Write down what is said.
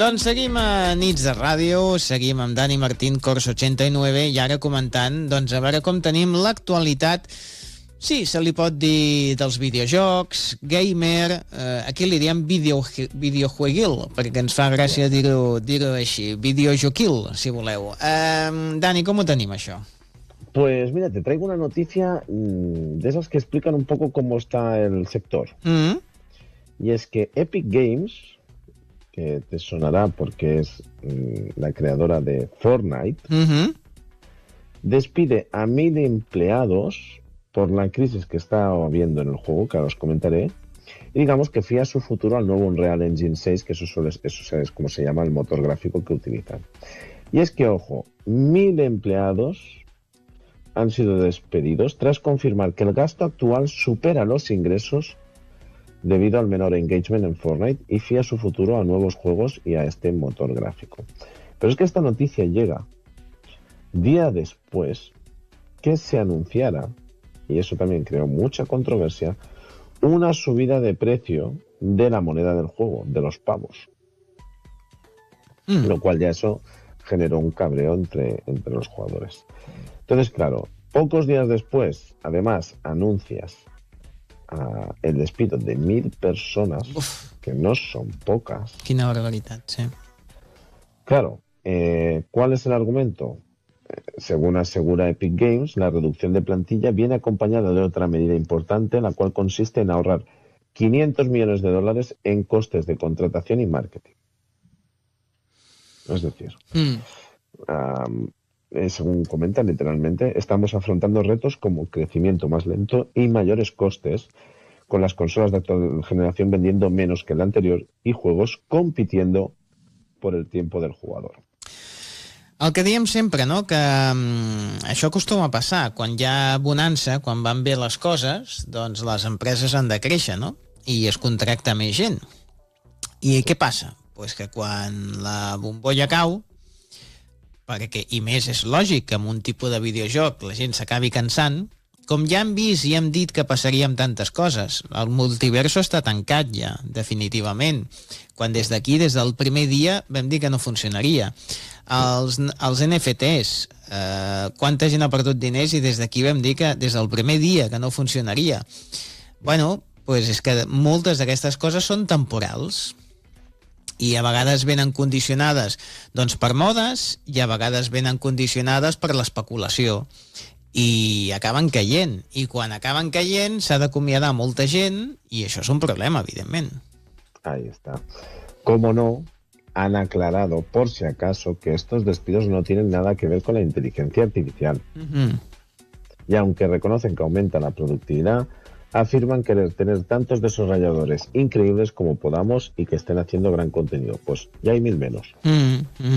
Doncs seguim a Nits de Ràdio, seguim amb Dani Martín, Cors 89, i ara comentant, doncs, a veure com tenim l'actualitat, sí, se li pot dir dels videojocs, gamer, aquí li diem videojueguil, perquè ens fa gràcia dir-ho així, videojoquil, si voleu. Dani, com ho tenim, això? Pues mira, te traigo una noticia de esas que explican un poco cómo está el sector. Y es que Epic Games, que te sonará porque es la creadora de Fortnite, despide a 1.000 empleados por la crisis que está habiendo en el juego, que ahora os comentaré, y digamos que fía su futuro al nuevo Unreal Engine 6, que eso es como se llama el motor gráfico que utilizan. Y es que, ojo, 1.000 empleados han sido despedidos tras confirmar que el gasto actual supera los ingresos debido al menor engagement en Fortnite y fía su futuro a nuevos juegos y a este motor gráfico. Pero es que esta noticia llega día después que se anunciara, y eso también creó mucha controversia, una subida de precio de la moneda del juego, de los pavos. Lo cual ya eso generó un cabreo entre los jugadores. Entonces, claro, pocos días después, además, anuncias el despido de 1.000 personas, que no son pocas. Quina barbaritat, sí. Claro, ¿cuál es el argumento? Según asegura Epic Games, la reducción de plantilla viene acompañada de otra medida importante, la cual consiste en ahorrar $500 millones en costes de contratación y marketing. Es decir, según comentan literalmente, estamos afrontando retos como crecimiento más lento y mayores costes, con las consolas de actual generación vendiendo menos que la anterior y juegos compitiendo por el tiempo del jugador. El que diem sempre, no?, que això acostuma a passar. Quan hi ha bonança, quan van bé les coses, doncs les empreses han de créixer, no?, i es contracta més gent. I què passa? Pues que quan la bombolla cau, perquè, i més és lògic que amb un tipus de videojoc la gent s'acabi cansant, com ja hem vist i hem dit que passaria amb tantes coses, el multiverso està tancat ja, definitivament, quan des d'aquí, des del primer dia, vam dir que no funcionaria. Els NFTs, quanta gent ha perdut diners i des d'aquí vam dir que des del primer dia que no funcionaria. Bueno, pues és que moltes d'aquestes coses són temporals, i a vegades venen condicionades doncs per modes i a vegades venen condicionades per l'especulació i acaben caient, i quan acaben caient s'ha d'acomiadar molta gent i això és un problema, evidentment. Ahí está. Como no, han aclarado por si acaso que estos despidos no tienen nada que ver con la inteligencia artificial. Y aunque reconocen que aumenta la productividad, afirman querer tener tantos desarrolladores increíbles como podamos y que estén haciendo gran contenido. Pues ya hay 1.000 menos.